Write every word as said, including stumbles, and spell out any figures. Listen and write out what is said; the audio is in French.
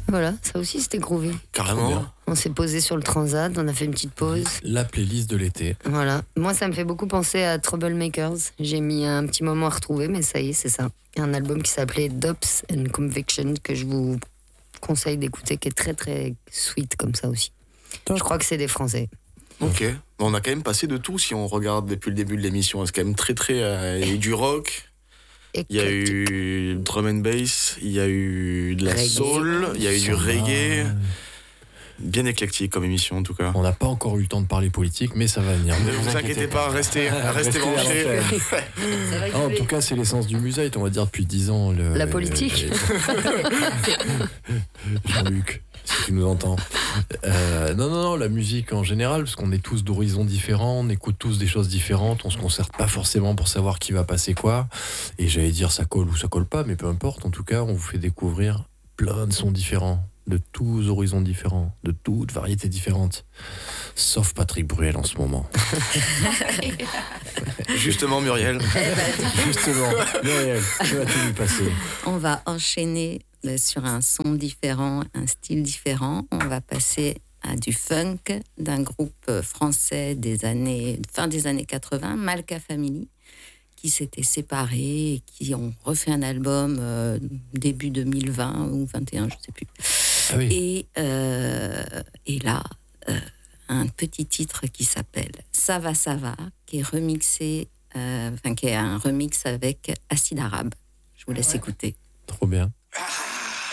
Voilà, ça aussi c'était groovy. Carrément. On s'est posé sur le transat, on a fait une petite pause. La playlist de l'été. Voilà. Moi, ça me fait beaucoup penser à Troublemakers. J'ai mis un petit moment à retrouver, mais ça y est, c'est ça. Il y a un album qui s'appelait Dops and Conviction que je vous conseille d'écouter, qui est très très sweet comme ça aussi. Top. Je crois que c'est des Français. Ok. On a quand même passé de tout si on regarde depuis le début de l'émission. C'est quand même très très. Euh, il y a eu du rock. Il y a eu drum and bass, il y a eu de la reggae. Soul, il y a eu du reggae. Bien éclectique comme émission en tout cas. On n'a pas encore eu le temps de parler politique, mais ça va venir. Ne vous inquiétez pas, restez, restez branchés. Ah, en tout cas, c'est l'essence du Musette, on va dire depuis dix ans. Le, la politique. Le... Jean-Luc, si tu nous entends. Euh, non, non, non, la musique en général, parce qu'on est tous d'horizons différents, on écoute tous des choses différentes, on se concerte pas forcément pour savoir qui va passer quoi. Et j'allais dire ça colle ou ça colle pas, mais peu importe. En tout cas, on vous fait découvrir plein de sons différents, de tous horizons différents, de toutes variétés différentes. Sauf Patrick Bruel en ce moment. Justement, Muriel. Justement, Muriel, que vas-tu lui passer ? On va enchaîner sur un son différent, un style différent. On va passer à du funk d'un groupe français des années, fin des années quatre-vingts, Malka Family, qui s'étaient séparés et qui ont refait un album euh, début deux mille vingt ou vingt et un, je ne sais plus. Ah oui. Et, euh, et là, euh, un petit titre qui s'appelle Ça va, ça va, qui est remixé, euh, enfin qui est un remix avec Acide Arabe. Je vous laisse ouais. écouter. Trop bien.